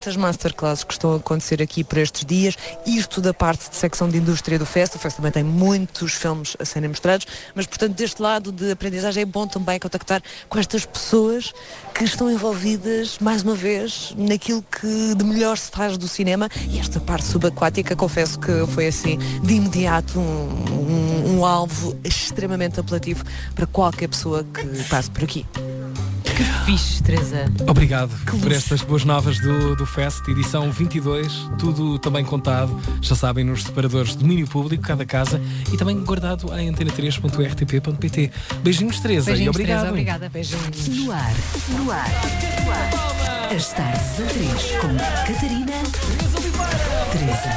Estas masterclasses que estão a acontecer aqui por estes dias, isto da parte de secção de indústria do Fest. O Fest também tem muitos filmes a serem mostrados, mas portanto deste lado de aprendizagem é bom também contactar com estas pessoas que estão envolvidas, mais uma vez, naquilo que de melhor se faz do cinema. E esta parte subaquática, confesso que foi assim, de imediato, um alvo extremamente apelativo para qualquer pessoa que passe por aqui. Que fixe, Teresa. Obrigado por estas boas novas do Fest, edição 22, tudo também contado, já sabem, nos separadores de domínio público, cada casa, e também guardado em antena3.rtp.pt. Beijinhos, Teresa, Beijinhos, e obrigado. Teresa, obrigada. Beijinhos. No ar. As tardes a 3 com Catarina, Teresa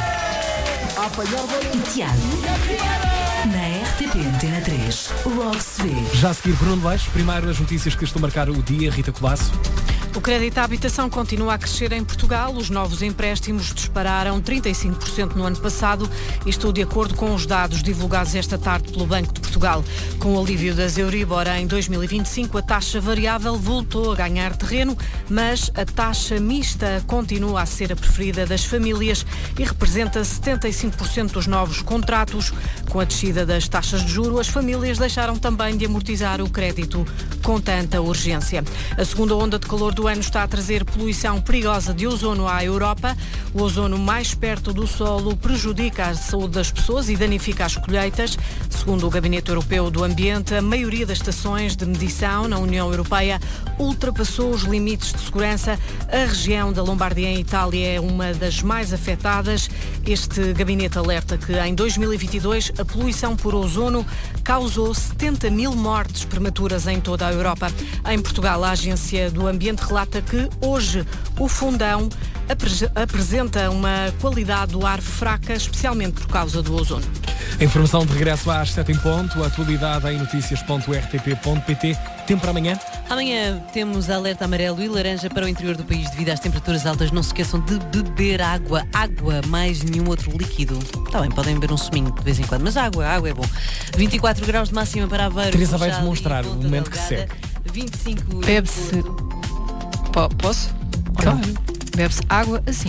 e Tiago. Na RTP Antena 3, logo se vê. Já a seguir, Bruno Leix, primeiro as notícias que estão a marcar o dia, Rita Colasso. O crédito à habitação continua a crescer em Portugal. Os novos empréstimos dispararam 35% no ano passado, isto de acordo com os dados divulgados esta tarde pelo Banco de Portugal. Com o alívio das Euribor em 2025, a taxa variável voltou a ganhar terreno, mas a taxa mista continua a ser a preferida das famílias e representa 75% dos novos contratos. Com a descida das taxas de juros, as famílias deixaram também de amortizar o crédito com tanta urgência. A segunda onda de calor do ano está a trazer poluição perigosa de ozono à Europa. O ozono mais perto do solo prejudica a saúde das pessoas e danifica as colheitas. Segundo o Gabinete Europeu do Ambiente, a maioria das estações de medição na União Europeia ultrapassou os limites de segurança. A região da Lombardia, em Itália, é uma das mais afetadas. Este gabinete alerta que em 2022 a poluição por ozono causou 70 mil mortes prematuras em toda a Europa. Em Portugal, a Agência do Ambiente relata que hoje o Fundão apresenta uma qualidade do ar fraca, especialmente por causa do ozono. A informação de regresso às 7 em ponto, a atualidade em noticias.rtp.pt. Tempo para amanhã? Amanhã temos alerta amarelo e laranja para o interior do país devido às temperaturas altas. Não se esqueçam de beber água, mais nenhum outro líquido. Está bem, podem beber um suminho de vez em quando, mas água é bom. 24 graus de máxima para Aveiro. Teresa vai demonstrar o momento que se segue. 25. Bebe-se... Posso? Claro. Bebe-se água assim.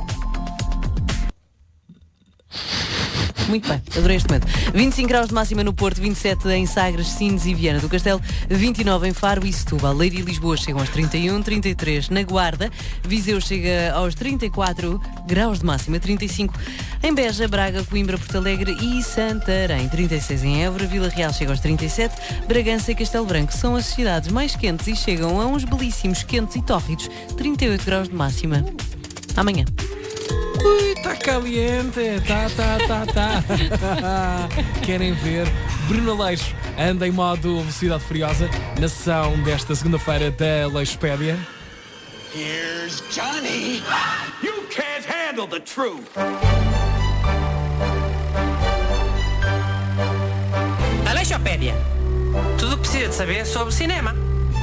Muito bem, adorei este momento. 25 graus de máxima no Porto, 27 em Sagres, Sines e Viana do Castelo, 29 em Faro e Setúbal. Leiria e Lisboa chegam aos 31, 33 na Guarda, Viseu chega aos 34 graus de máxima, 35 em Beja, Braga, Coimbra, Porto Alegre e Santarém, 36 em Évora, Vila Real chega aos 37, Bragança e Castelo Branco são as cidades mais quentes e chegam a uns belíssimos quentes e tórridos, 38 graus de máxima. Amanhã. Ui, está caliente, tá. Querem ver? Bruno Leix anda em modo velocidade furiosa na sessão desta segunda-feira da Leixpédia. Here's Johnny. You can't handle the truth. A Leixopédia. Tudo o que precisa de saber sobre cinema.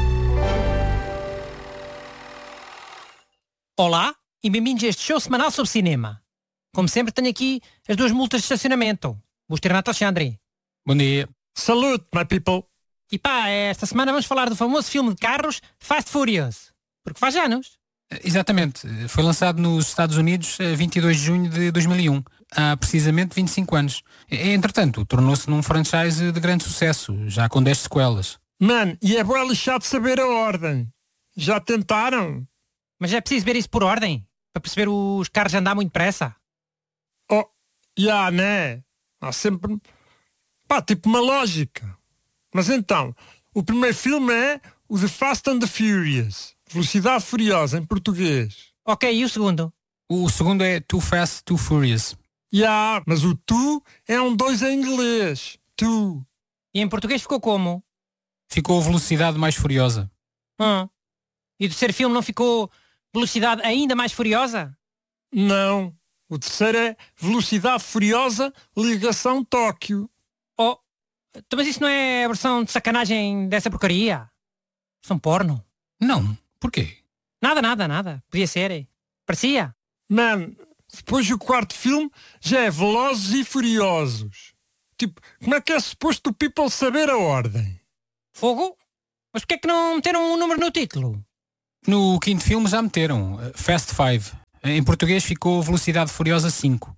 Olá e bem-vindos a este show semanal sobre cinema. Como sempre tenho aqui as duas multas de estacionamento. Busto Renato Alexandre. Bom dia. Salute, my people. E pá, esta semana vamos falar do famoso filme de carros Fast Furious. Porque faz anos. Exatamente. Foi lançado nos Estados Unidos a 22 de junho de 2001. Há precisamente 25 anos. Entretanto, tornou-se num franchise de grande sucesso, já com 10 sequelas. Mano, e é bom lixado saber a ordem. Já tentaram? Mas é preciso ver isso por ordem? Para perceber os carros andar muito depressa? Oh, né? Há sempre... Pá, tipo uma lógica. Mas então, o primeiro filme é o The Fast and the Furious. Velocidade Furiosa, em português. Ok, e o segundo? O segundo é Too Fast, Too Furious. Mas o tu é um 2 em inglês. Tu. E em português ficou como? Ficou Velocidade Mais Furiosa. E o terceiro filme não ficou Velocidade Ainda Mais Furiosa? Não. O terceiro é Velocidade Furiosa, Ligação Tóquio. Oh, mas isso não é a versão de sacanagem dessa porcaria? São porno? Não. Porquê? Nada. Podia ser. Parecia. Mano, depois o quarto filme já é Velozes e Furiosos. Tipo, como é que é suposto o people saber a ordem? Fogo? Mas porquê é que não meteram um número no título? No quinto filme já meteram Fast 5. Em português ficou Velocidade Furiosa 5.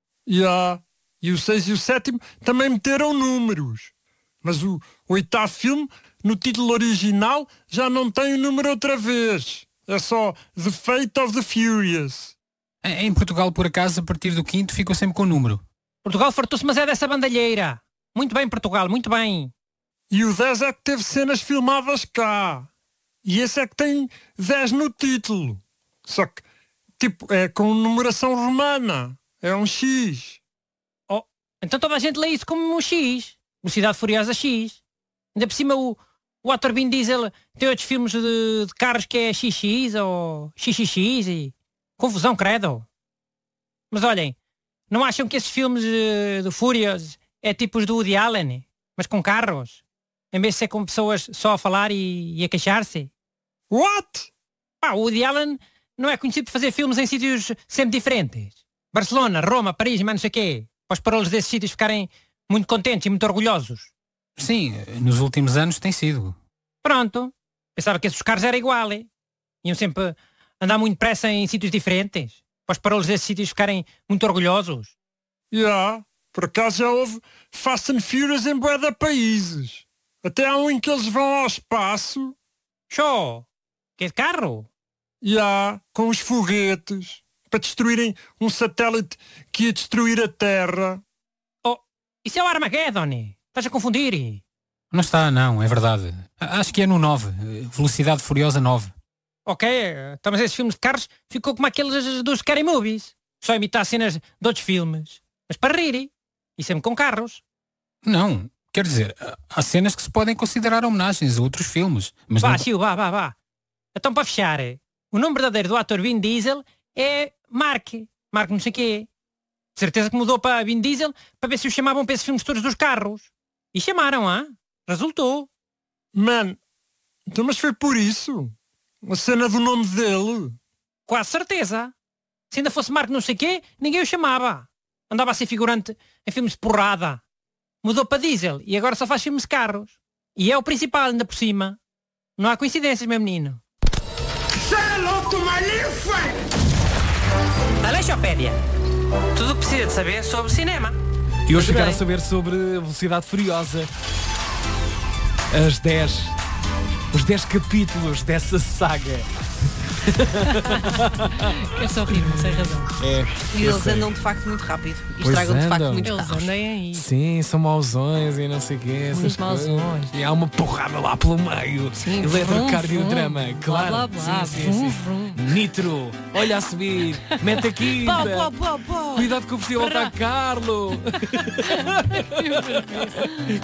E o 6 e o 7º também meteram números. Mas o 8º filme, no título original, já não tem o número outra vez. É só The Fate of the Furious. Em Portugal, por acaso, a partir do quinto ficou sempre com o número. Portugal fartou-se, mas é dessa bandalheira. Muito bem, Portugal, muito bem. E o 10 é que teve cenas filmadas cá. E esse é que tem 10 no título. Só que, tipo, é com numeração romana. É um X. Oh, então toda a gente lê isso como um X. Velocidade Furiosa X. Ainda por cima o ator Vin Diesel tem outros filmes de carros que é XX ou XXX e... Confusão, credo. Mas olhem, não acham que esses filmes de Furious é tipo os do Woody Allen, mas com carros? Em vez de ser com pessoas só a falar e a queixar-se? What? O Woody Allen não é conhecido por fazer filmes em sítios sempre diferentes. Barcelona, Roma, Paris, mas não sei o quê. Para os parolos desses sítios ficarem muito contentes e muito orgulhosos. Sim, nos últimos anos tem sido. Pronto. Pensava que esses carros eram igual. Iam sempre andar muito depressa em sítios diferentes. Para os parolos desses sítios ficarem muito orgulhosos. Por acaso já houve Fast and Furious em bué de países. Até há um em que eles vão ao espaço. Show! Que é de carro? Com os foguetes. Para destruírem um satélite que ia destruir a Terra. Oh, isso é o Armageddon. Estás a confundir. Não está, não, é verdade. Acho que é no 9. Velocidade Furiosa 9. Ok, então, mas esses filmes de carros ficou como aqueles dos Scary Movies. Só imitar cenas de outros filmes. Mas para rir. E sempre com carros. Não, quer dizer, há cenas que se podem considerar homenagens a outros filmes. Mas vá, não... Sil, vá. Então, para fechar, o nome verdadeiro do ator Vin Diesel é Mark não sei quê. De certeza que mudou para Vin Diesel para ver se o chamavam para esses filmes todos dos carros. E chamaram, resultou. Man, então mas foi por isso? A cena do nome dele? Quase certeza. Se ainda fosse Mark não sei quê, ninguém o chamava. Andava a ser figurante em filmes de porrada. Mudou para Diesel e agora só faz filmes de carros. E é o principal ainda por cima. Não há coincidências, meu menino. Say hello to my little friend! Aleixopédia. Tudo o que precisa de saber sobre cinema. E hoje ficaram a saber sobre a Velocidade Furiosa. Os 10 capítulos dessa saga. É só rir, sem razão. E eles andam de facto muito rápido. E estragam de facto muitos carros. Eles andem aí. Sim, são mauzões e não sei o quê. Muito mauzões. E há uma porrada lá pelo meio. Sim, Eletrocardiodrama, claro. Blá, blá, blá. Sim. Nitro, olha a subir. Mete aqui. Pau. Cuidado que o festival está Carlo.